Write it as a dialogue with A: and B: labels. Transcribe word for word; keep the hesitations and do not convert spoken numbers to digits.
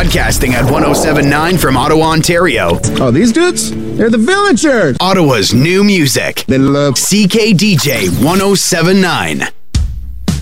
A: Broadcasting at one oh seven point nine from Ottawa, Ontario.
B: Oh, these dudes? They're the Villagers.
A: Ottawa's new music.
B: They love
A: C K D J one oh seven point nine.